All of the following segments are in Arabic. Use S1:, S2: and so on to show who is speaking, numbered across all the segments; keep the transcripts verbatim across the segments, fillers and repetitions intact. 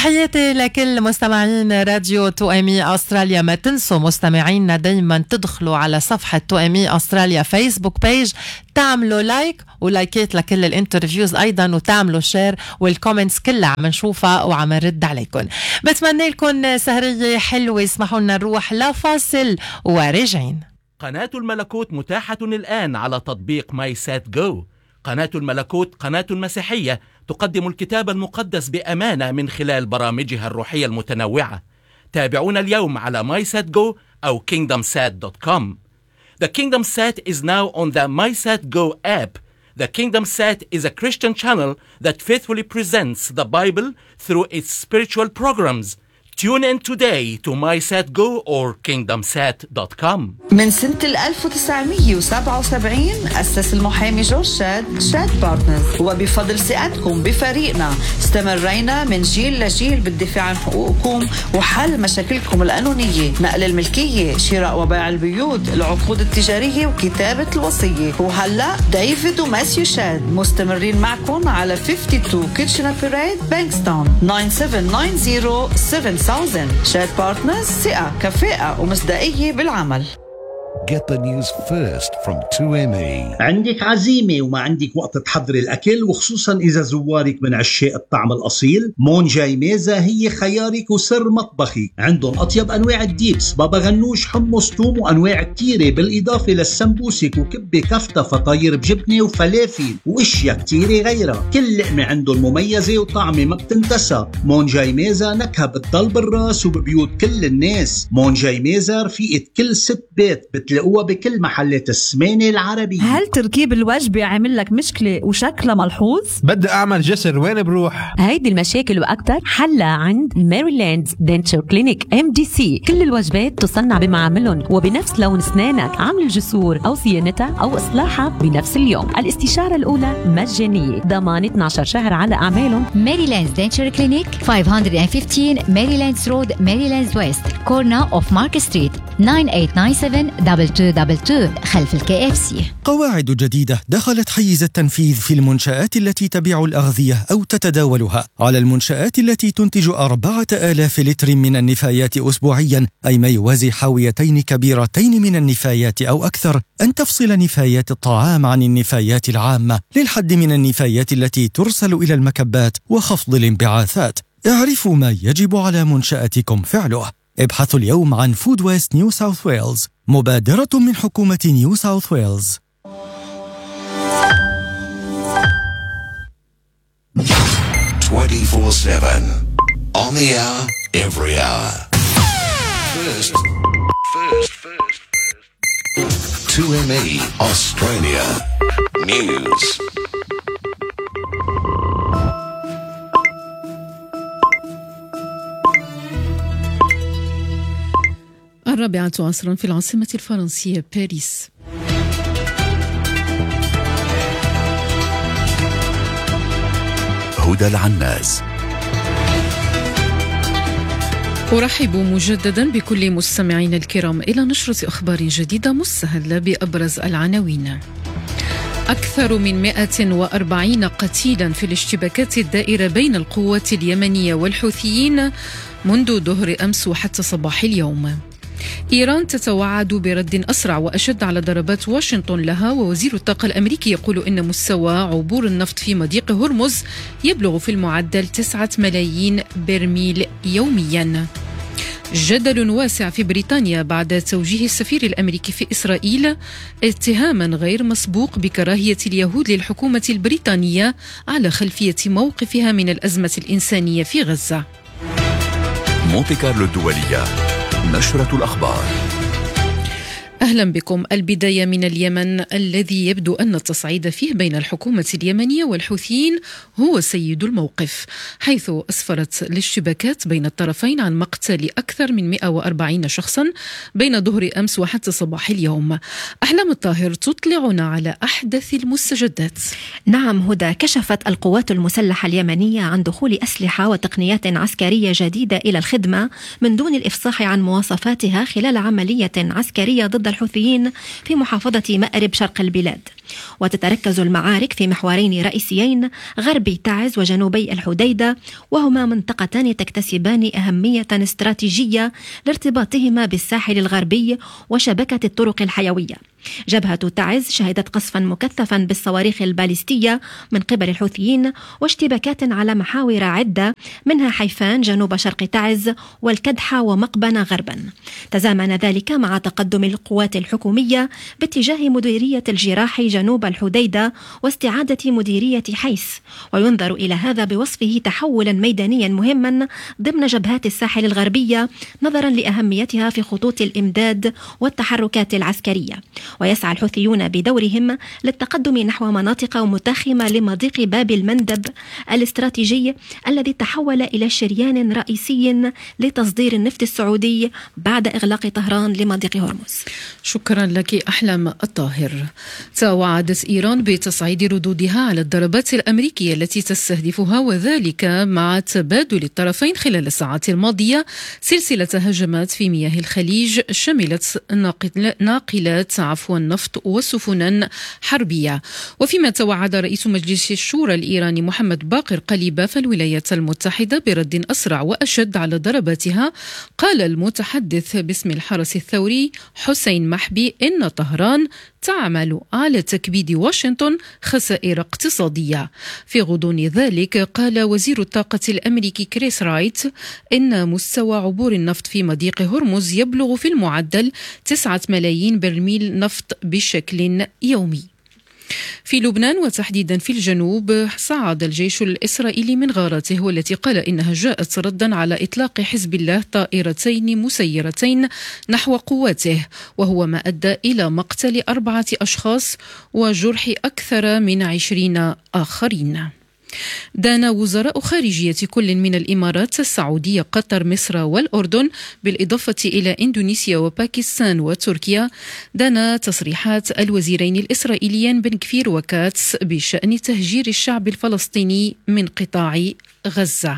S1: تحياتي لكل مستمعين راديو تو ام اي استراليا. ما تنسوا مستمعينا دايما تدخلوا على صفحة تو ام اي استراليا فيسبوك بيج، تعملوا لايك ولايكات لكل الانترفيوز ايضا، وتعملوا شير، والكومنتس كلها عم نشوفها وعم نرد عليكم. بتمنى لكم سهرية حلوة. اسمحوا لنا نروح لفاصل وراجعين.
S2: قناة الملكوت متاحة الآن على تطبيق ماي سات جو. قناة الملكوت قناة مسيحية تقدم الكتاب المقدس بأمانة من خلال برامجها الروحية المتنوعة. تابعونا اليوم على ماي سات جو أو كينغدم سات دوت كوم. The Kingdom Sat is now on the MySatGo app. The Kingdom Sat is a Christian channel that faithfully presents the Bible through its spiritual programs. Tune in today to MySatGo or kingdom sat dot com.
S3: من سنة ألف وتسعمية وسبعة وسبعين أسس المحامي جورج شاد شاد بارتنرز، وبفضل ثقتكم بفريقنا استمرينا من جيل لجيل بالدفاع عن حقوقكم وحل مشاكلكم القانونية، نقل الملكية، شراء وبيع البيوت، العقود التجارية وكتابة الوصية. وهلأ ديفيد وماسيو شاد مستمرين معكم على اثنين وخمسين كيتشنر بيريد بانكستون تسعة سبعة تسعة صفر سبعة ألف. شاد بارتنرز، ثقة، كفاءة ومصداقية بالعمل.
S4: Get the news first from تو إم إي.
S5: عندك عزيمة وما عندك وقت تحضري الأكل، وخصوصا إذا زوارك من عشاق الطعم الأصيل، مون جاي ميزة هي خيارك وسر مطبخي. عندهم أطيب أنواع الديبس، بابا غنوش، حمص، توم، وأنواع كتيرة، بالإضافة للسمبوسك وكبة كفتة، فطاير بجبنة وفلافل وإشياء كتيرة غيرها. كل لقمة عندهم مميزة وطعمة ما بتنتسى. مون جاي ميزة نكهة بتضل بالراس وببيوت كل الناس. مون جاي ميزة رفيقة كل ست بيت، بتلاقوها بكل محلات السمانة العربية.
S6: هل تركيب الوجبة عامل لك مشكلة وشكلها ملحوظ؟
S7: بدي أعمل جسر، وين بروح؟
S8: هيدي المشاكل وأكتر حلها عند ماريلاند دنتشر كلينيك ام دي سي. كل الوجبات تصنع بمعاملهم وبنفس لون أسنانك، عمل الجسور أو صيانتها أو إصلاحها بنفس اليوم. الاستشارة الأولى مجانية، ضمان اثني عشر شهر على أعمالهم.
S9: ماريلاند دنتشر كلينيك خمسمية وخمستاشر ماريلاند رود، ماريلاند ويست، كورنا أوف مارك ستريت، تسعة ثمانية تسعة سبعة اثنين اثنين اثنين اثنين خلف الكي اف سي.
S10: قواعد جديدة دخلت حيز التنفيذ في المنشآت التي تبيع الأغذية أو تتداولها. على المنشآت التي تنتج أربعة آلاف لتر من النفايات أسبوعيا، أي ما يوازي حاويتين كبيرتين من النفايات أو أكثر، أن تفصل نفايات الطعام عن النفايات العامة للحد من النفايات التي ترسل إلى المكبات وخفض الانبعاثات. اعرفوا ما يجب على منشأتكم فعله. ابحثوا اليوم عن فود ويست نيو ساوث ويلز، مبادرة من حكومة نيو ساوث ويلز.
S4: twenty-four seven on the hour, every hour. First, first, first, first. تو إم إي Australia News.
S11: الرابعة عصرا في العاصمة الفرنسية باريس.
S4: هدى العناز.
S11: أرحب مجددا بكل مستمعين الكرام إلى نشرة أخبار جديدة مستهلة بأبرز العناوين. أكثر من مئة وأربعين قتيلا في الاشتباكات الدائرة بين القوات اليمنية والحوثيين منذ ظهر أمس وحتى صباح اليوم. إيران تتوعد برد أسرع وأشد على ضربات واشنطن لها، ووزير الطاقة الأمريكي يقول إن مستوى عبور النفط في مضيق هرمز يبلغ في المعدل تسعة ملايين برميل يوميا. جدل واسع في بريطانيا بعد توجيه السفير الأمريكي في إسرائيل اتهاما غير مسبوق بكراهية اليهود للحكومة البريطانية على خلفية موقفها من الأزمة الإنسانية في غزة.
S4: مونتي كارلو الدولية، نشرة الأخبار.
S11: أهلا بكم. البداية من اليمن، الذي يبدو أن التصعيد فيه بين الحكومة اليمنية والحوثيين هو سيد الموقف، حيث أسفرت الاشتباكات بين الطرفين عن مقتل أكثر من مئة وأربعين شخصا بين ظهر أمس وحتى صباح اليوم. أحلام الطاهر تطلعنا على أحدث المستجدات.
S12: نعم هدى، كشفت القوات المسلحة اليمنية عن دخول أسلحة وتقنيات عسكرية جديدة إلى الخدمة من دون الإفصاح عن مواصفاتها خلال عملية عسكرية ضد الحوثيين في محافظة مأرب شرق البلاد. وتتركز المعارك في محورين رئيسيين غربي تعز وجنوبي الحديدة، وهما منطقتان تكتسبان أهمية استراتيجية لارتباطهما بالساحل الغربي وشبكة الطرق الحيوية. جبهة تعز شهدت قصفا مكثفا بالصواريخ الباليستية من قبل الحوثيين واشتباكات على محاور عدة منها حيفان جنوب شرق تعز والكدحة ومقبنة غربا. تزامن ذلك مع تقدم القوات الحكومية باتجاه مديرية الجراح جنوب الحديدة واستعادة مديرية حيس، وينظر إلى هذا بوصفه تحولا ميدانيا مهما ضمن جبهات الساحل الغربية نظرا لأهميتها في خطوط الإمداد والتحركات العسكرية. ويسعى الحوثيون بدورهم للتقدم نحو مناطق متاخمة لمضيق باب المندب الاستراتيجي الذي تحول إلى شريان رئيسي لتصدير النفط السعودي بعد إغلاق طهران لمضيق هرمز.
S11: شكرا لك أحلام الطاهر. توعدت إيران بتصعيد ردودها على الضربات الأمريكية التي تستهدفها، وذلك مع تبادل الطرفين خلال الساعات الماضية سلسلة هجمات في مياه الخليج شملت ناقلات عفوا النفط وسفنا حربية. وفيما توعد رئيس مجلس الشورى الإيراني محمد باقر قليباف الولايات المتحدة برد أسرع وأشد على ضرباتها، قال المتحدث باسم الحرس الثوري حسين محبي إن طهران تعمل على تكبيد واشنطن خسائر اقتصادية. في غضون ذلك قال وزير الطاقة الأمريكي كريس رايت إن مستوى عبور النفط في مضيق هرمز يبلغ في المعدل تسعة ملايين برميل نفط بشكل يومي. في لبنان وتحديدا في الجنوب صعد الجيش الإسرائيلي من غاراته، والتي قال إنها جاءت ردا على إطلاق حزب الله طائرتين مسيرتين نحو قواته، وهو ما أدى إلى مقتل أربعة أشخاص وجرح أكثر من عشرين آخرين. دان وزراء خارجية كل من الإمارات، السعودية، قطر، مصر والأردن بالإضافة إلى إندونيسيا وباكستان وتركيا، دان تصريحات الوزيرين الإسرائيليين بن كفير وكاتس بشأن تهجير الشعب الفلسطيني من قطاع غزة.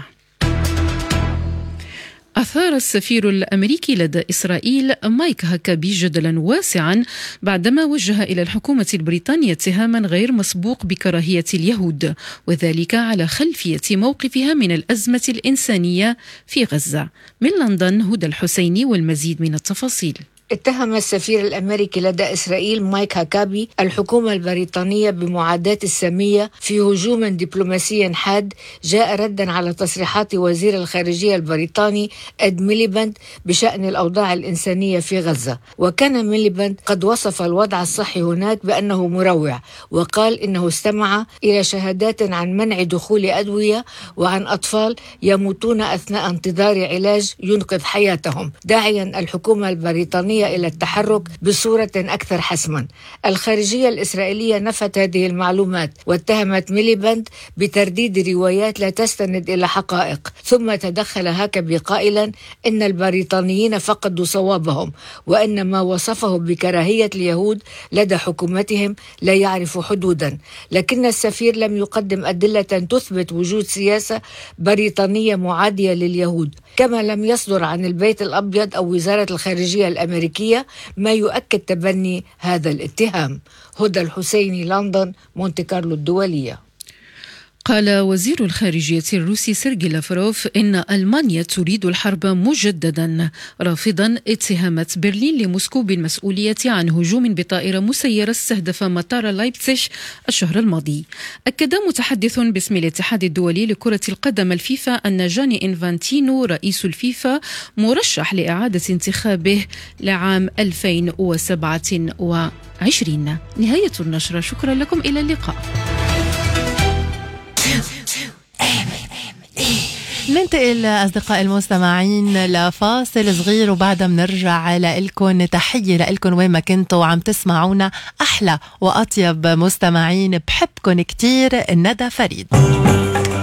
S11: أثار السفير الأمريكي لدى إسرائيل مايك هاكابي جدلا واسعا بعدما وجه إلى الحكومة البريطانية اتهاما غير مسبوق بكراهية اليهود، وذلك على خلفية موقفها من الأزمة الإنسانية في غزة. من لندن هدى الحسيني والمزيد من التفاصيل.
S13: اتهم السفير الأمريكي لدى إسرائيل مايك هاكابي الحكومة البريطانية بمعاداة السامية في هجوم دبلوماسي حاد جاء ردا على تصريحات وزير الخارجية البريطاني إد ميليباند بشأن الأوضاع الإنسانية في غزة. وكان ميليباند قد وصف الوضع الصحي هناك بأنه مروع، وقال إنه استمع إلى شهادات عن منع دخول أدوية وعن أطفال يموتون أثناء انتظار علاج ينقذ حياتهم، داعيا الحكومة البريطانية إلى التحرك بصورة أكثر حسما. الخارجية الإسرائيلية نفت هذه المعلومات واتهمت ميليباند بترديد روايات لا تستند إلى حقائق، ثم تدخل هاكابي قائلا إن البريطانيين فقدوا صوابهم، وإن ما وصفه بكراهية اليهود لدى حكومتهم لا يعرف حدودا. لكن السفير لم يقدم أدلة تثبت وجود سياسة بريطانية معادية لليهود، كما لم يصدر عن البيت الأبيض أو وزارة الخارجية الأمريكية ما يؤكد تبني هذا الاتهام. هدى الحسيني، لندن، مونتي كارلو الدولية.
S11: قال وزير الخارجية الروسي سيرجي لافروف إن ألمانيا تريد الحرب مجددا، رافضا اتهامات برلين لموسكو بالمسؤولية عن هجوم بطائرة مسيرة استهدف مطار لايبتسيش الشهر الماضي. أكد متحدث باسم الاتحاد الدولي لكرة القدم الفيفا أن جاني إنفانتينو رئيس الفيفا مرشح لإعادة انتخابه لعام ألفين وسبعة وعشرين. نهاية النشرة، شكرا لكم، إلى اللقاء.
S1: ننتقل أصدقاء المستمعين لفاصل صغير، وبعدها بنرجع لإلكن. تحية لإلكن وين ما كنتوا عم تسمعونا، أحلى وأطيب مستمعين، بحبكن كتير. ندى فريد.